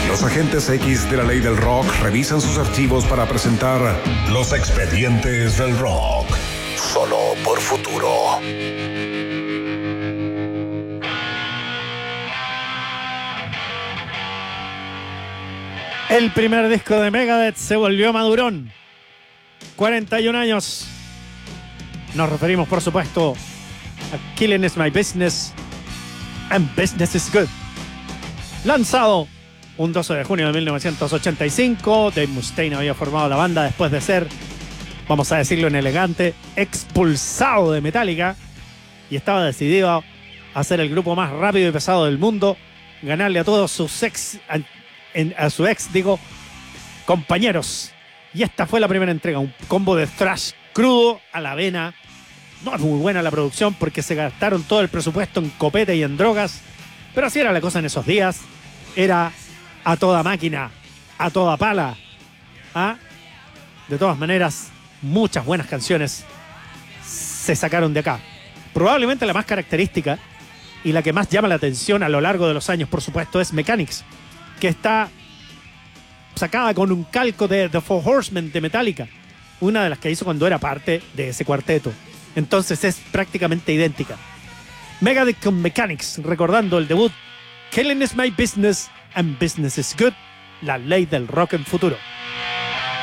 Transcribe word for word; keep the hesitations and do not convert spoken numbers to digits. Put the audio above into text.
Los agentes X de la ley del rock revisan sus archivos para presentar Los Expedientes del Rock. Solo por Futuro. El primer disco de Megadeth se volvió madurón. cuarenta y un años. Nos referimos, por supuesto, a Killing is My Business and Business is Good. Lanzado un doce de junio de mil novecientos ochenta y cinco, Dave Mustaine había formado la banda después de ser, vamos a decirlo en elegante, expulsado de Metallica, y estaba decidido a ser el grupo más rápido y pesado del mundo, ganarle a todos sus ex, a, a su ex, digo, compañeros. Y esta fue la primera entrega, un combo de thrash crudo a la vena. No es muy buena la producción porque se gastaron todo el presupuesto en copete y en drogas, pero así era la cosa en esos días. Era a toda máquina, a toda pala. ¿Ah? De todas maneras, muchas buenas canciones se sacaron de acá. Probablemente la más característica y la que más llama la atención a lo largo de los años, por supuesto, es Mechanics, que está sacada con un calco de The Four Horsemen de Metallica, una de las que hizo cuando era parte de ese cuarteto. Entonces es prácticamente idéntica. Megadeth con Mechanics, recordando el debut Killing is My Business and Business is Good, la ley del rock en futuro.